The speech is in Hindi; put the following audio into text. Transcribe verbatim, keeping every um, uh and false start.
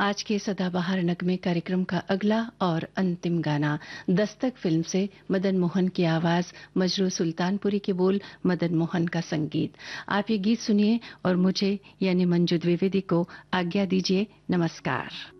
आज के सदाबहार नगमे कार्यक्रम का अगला और अंतिम गाना दस्तक फिल्म से मदन मोहन की आवाज, मजरू सुल्तानपुरी के बोल, मदन मोहन का संगीत। आप ये गीत सुनिए और मुझे यानी मंजू द्विवेदी को आज्ञा दीजिए। नमस्कार।